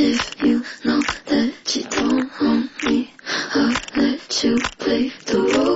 if you know that you don't want me, I'll let you play the role.